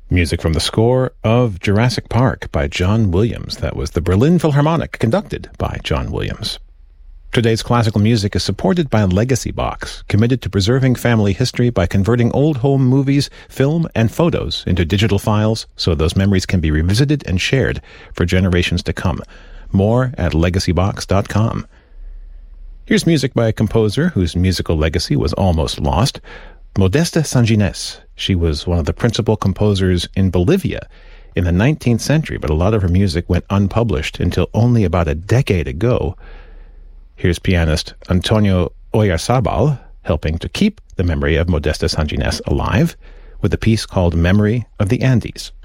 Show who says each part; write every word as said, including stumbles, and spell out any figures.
Speaker 1: Music from the score of Jurassic Park by John Williams. That was the Berlin Philharmonic, conducted by John Williams. Today's classical music is supported by Legacy Box, committed to preserving family history by converting old home movies, film, and photos into digital files so those memories can be revisited and shared for generations to come. More at legacy box dot com. Here's music by a composer whose musical legacy was almost lost, Modesta Sanginés. She was one of the principal composers in Bolivia in the nineteenth century, but a lot of her music went unpublished until only about a decade ago. Here's pianist Antonio Oyarzabal helping to keep the memory of Modesta Sanginés alive with a piece called Memory of the Andes.